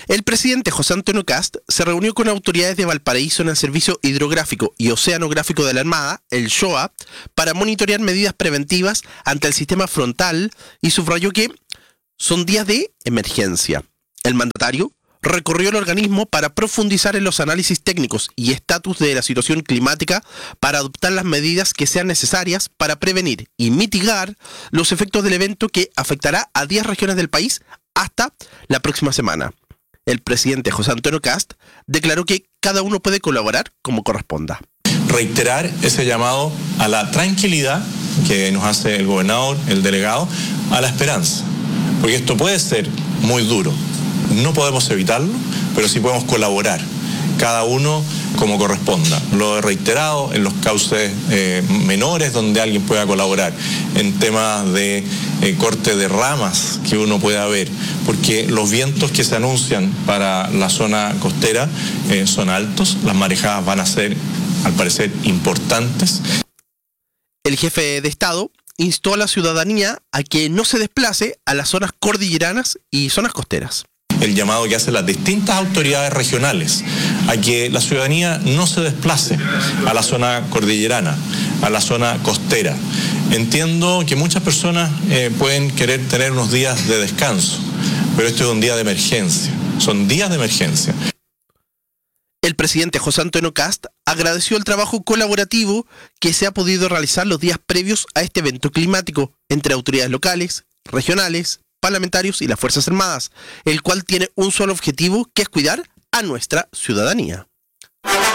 El presidente José Antonio Kast se reunió con autoridades de Valparaíso en el Servicio Hidrográfico y Oceanográfico de la Armada, el SHOA, para monitorear medidas preventivas ante el sistema frontal y subrayó que son días de emergencia. El mandatario recorrió el organismo para profundizar en los análisis técnicos y estatus de la situación climática para adoptar las medidas que sean necesarias para prevenir y mitigar los efectos del evento que afectará a 10 regiones del país hasta la próxima semana. El presidente José Antonio Kast declaró que cada uno puede colaborar como corresponda. Reiterar ese llamado a la tranquilidad que nos hace el gobernador, el delegado, a la esperanza, porque esto puede ser muy duro. No podemos evitarlo, pero sí podemos colaborar, cada uno como corresponda. Lo he reiterado en los cauces menores donde alguien pueda colaborar, en temas de corte de ramas que uno pueda ver, porque los vientos que se anuncian para la zona costera son altos, las marejadas van a ser, al parecer, importantes. El jefe de Estado instó a la ciudadanía a que no se desplace a las zonas cordilleranas y zonas costeras. El llamado que hacen las distintas autoridades regionales a que la ciudadanía no se desplace a la zona cordillerana, a la zona costera. Entiendo que muchas personas pueden querer tener unos días de descanso, pero esto es un día de emergencia, son días de emergencia. El presidente José Antonio Kast agradeció el trabajo colaborativo que se ha podido realizar los días previos a este evento climático entre autoridades locales, regionales, parlamentarios y las Fuerzas Armadas, el cual tiene un solo objetivo, que es cuidar a nuestra ciudadanía.